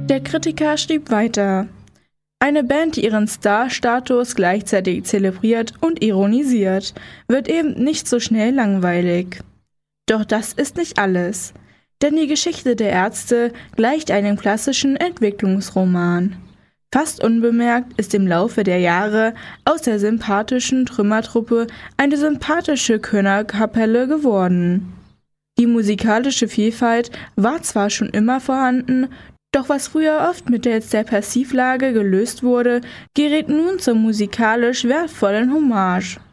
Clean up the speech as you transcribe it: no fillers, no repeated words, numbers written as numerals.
Der Kritiker schrieb weiter: Eine Band, die ihren Star-Status gleichzeitig zelebriert und ironisiert, wird eben nicht so schnell langweilig. Doch das ist nicht alles, denn die Geschichte der Ärzte gleicht einem klassischen Entwicklungsroman. Fast unbemerkt ist im Laufe der Jahre aus der sympathischen Trümmertruppe eine sympathische Könnerkapelle geworden. Die musikalische Vielfalt war zwar schon immer vorhanden, doch was früher oft mittels der Passivlage gelöst wurde, gerät nun zur musikalisch wertvollen Hommage.